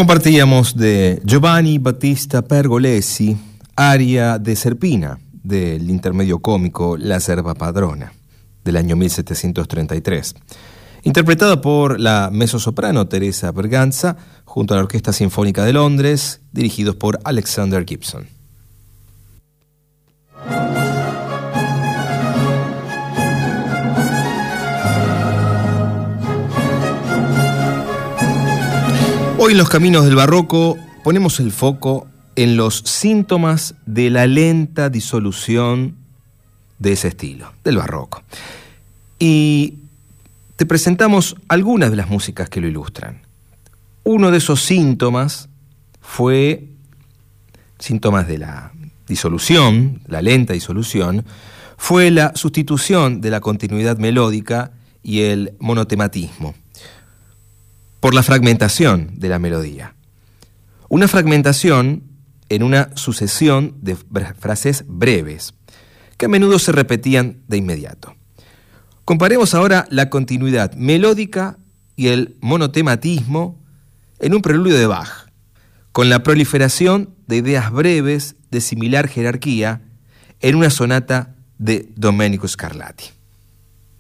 Compartíamos de Giovanni Battista Pergolesi, aria de Serpina, del intermedio cómico La Serva Padrona, del año 1733, interpretada por la mezzosoprano Teresa Berganza, junto a la Orquesta Sinfónica de Londres, dirigidos por Alexander Gibson. Hoy en Los Caminos del Barroco ponemos el foco en los síntomas de la lenta disolución de ese estilo, del barroco. Y te presentamos algunas de las músicas que lo ilustran. Uno de esos síntomas fue síntomas de la disolución, la lenta disolución, fue la sustitución de la continuidad melódica y el monotematismo por la fragmentación de la melodía. Una fragmentación en una sucesión de frases breves, que a menudo se repetían de inmediato. Comparemos ahora la continuidad melódica y el monotematismo en un preludio de Bach, con la proliferación de ideas breves de similar jerarquía en una sonata de Domenico Scarlatti.